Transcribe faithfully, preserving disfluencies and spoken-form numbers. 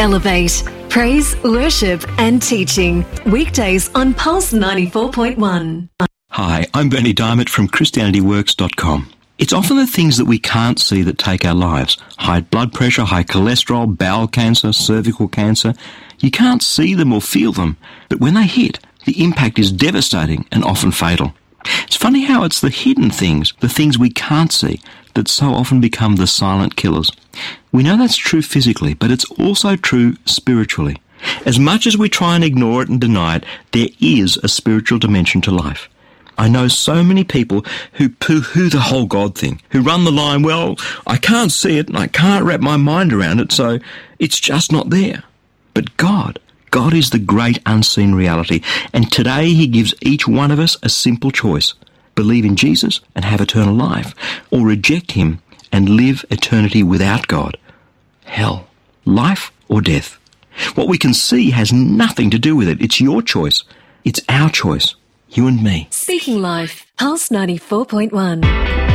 Elevate. Praise, worship and teaching. Weekdays on Pulse ninety-four point one. Hi, I'm Bernie Diamond from Christianity Works dot com. It's often the things that we can't see that take our lives. High blood pressure, high cholesterol, bowel cancer, cervical cancer. You can't see them or feel them, but when they hit, the impact is devastating and often fatal. It's funny how it's the hidden things, the things we can't see, that so often become the silent killers. We know that's true physically, but it's also true spiritually. As much as we try and ignore it and deny it, there is a spiritual dimension to life. I know so many people who poo-hoo the whole God thing, who run the line, well, I can't see it and I can't wrap my mind around it, so it's just not there. But God, God is the great unseen reality, and today He gives each one of us a simple choice. Believe in Jesus and have eternal life, or reject Him and live eternity without God. Hell, life or death. What we can see has nothing to do with it. It's your choice. It's our choice. You and me. Speaking Life, Pulse ninety-four point one.